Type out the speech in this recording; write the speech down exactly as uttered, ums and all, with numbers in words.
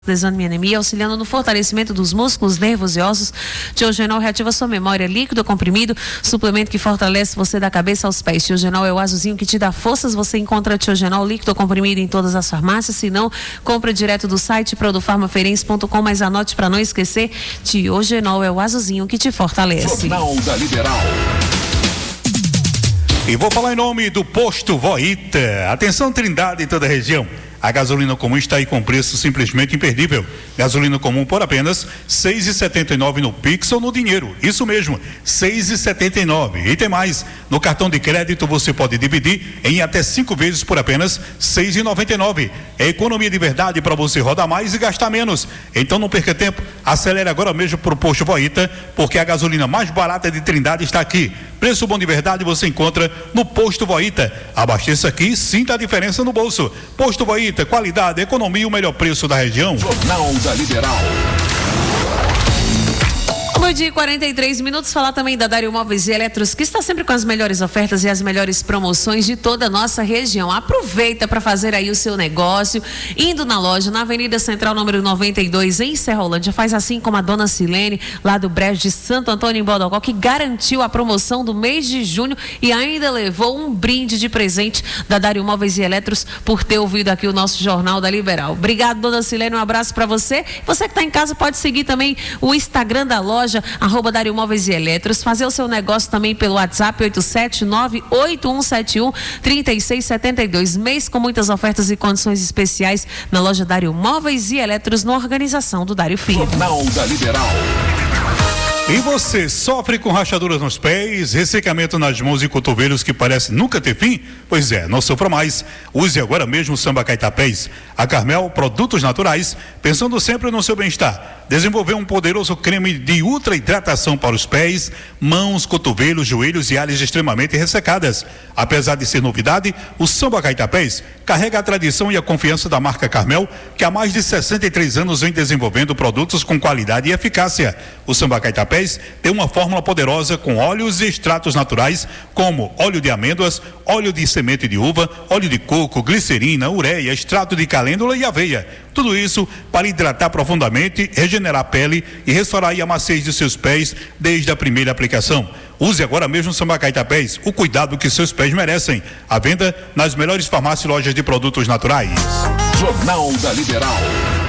desânimo e anemia, auxiliando no fortalecimento dos músculos, nervos e ossos. Tiogenol reativa sua memória, líquido comprimido, suplemento que fortalece você da cabeça aos pés. Tiogenol é o azulzinho que te dá forças. Você encontra Tiogenol líquido comprimido em todas as farmácias. Se não, compra direto do site produfarmafeirense ponto com, mas anote para não esquecer, Tiogenol é o azulzinho que te fortalece. Jornal da Liberal. E vou falar em nome do Posto Voita. Atenção, Trindade e toda a região. A gasolina comum está aí com preço simplesmente imperdível. Gasolina comum por apenas seis reais e setenta e nove centavos no Pix ou no dinheiro. Isso mesmo, seis reais e setenta e nove centavos. E tem mais, no cartão de crédito você pode dividir em até cinco vezes por apenas seis reais e noventa e nove centavos. É economia de verdade para você rodar mais e gastar menos. Então não perca tempo, acelere agora mesmo para o Posto Voita, porque a gasolina mais barata de Trindade está aqui. Preço bom de verdade você encontra no Posto Voita. Abasteça aqui e sinta a diferença no bolso. Posto Voita, qualidade, economia e o melhor preço da região. Jornal da Liberal. Bom dia, quarenta e três minutos. Falar também da Dário Móveis e Eletros, que está sempre com as melhores ofertas e as melhores promoções de toda a nossa região. Aproveita para fazer aí o seu negócio, indo na loja, na Avenida Central, número noventa e dois, em Serrolândia. Faz assim como a dona Silene, lá do Brejo de Santo Antônio, em Bodocó, que garantiu a promoção do mês de junho e ainda levou um brinde de presente da Dário Móveis e Eletros por ter ouvido aqui o nosso Jornal da Liberal. Obrigado, dona Silene, um abraço para você. Você que está em casa pode seguir também o Instagram da loja, arroba Dário Móveis e Eletros, fazer o seu negócio também pelo WhatsApp oito sete nove oito um sete um três seis sete dois, mês com muitas ofertas e condições especiais na loja Dário Móveis e Eletros, na organização do Dário Filho. Jornal da Liberal. E você sofre com rachaduras nos pés, ressecamento nas mãos e cotovelos que parece nunca ter fim? Pois é, não sofra mais. Use agora mesmo o Samba Caetapés. A Carmel Produtos Naturais, pensando sempre no seu bem-estar, desenvolveu um poderoso creme de ultra hidratação para os pés, mãos, cotovelos, joelhos e áreas extremamente ressecadas. Apesar de ser novidade, o Samba Caetapés carrega a tradição e a confiança da marca Carmel, que há mais de sessenta e três anos vem desenvolvendo produtos com qualidade e eficácia. O Samba Caetapés tem uma fórmula poderosa com óleos e extratos naturais, como óleo de amêndoas, óleo de semente de uva, óleo de coco, glicerina, ureia, extrato de calêndula e aveia. Tudo isso para hidratar profundamente, regenerar a pele e restaurar a maciez de seus pés desde a primeira aplicação. Use agora mesmo o Samba Caetapés, o cuidado que seus pés merecem. À venda nas melhores farmácias e lojas de produtos naturais. Jornal da Liberal.